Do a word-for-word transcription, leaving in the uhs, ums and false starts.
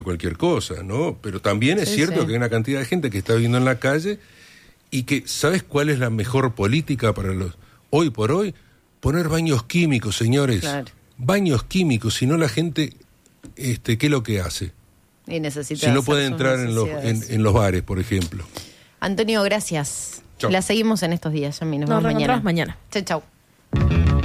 cualquier cosa, ¿no? Pero también es Sí, cierto sí. que hay una cantidad de gente que está viviendo en la calle y que, ¿sabes cuál es la mejor política para los hoy por hoy? Poner baños químicos, señores. Claro. Baños químicos, si no la gente, este, ¿qué es lo que hace? Y necesita Si no hacer puede sus entrar en los, en, necesidades. en los bares, por ejemplo. Antonio, gracias. Chau. La seguimos en estos días, Yami. Nos, Nos vemos reencontramos mañana. mañana. Chau, chau.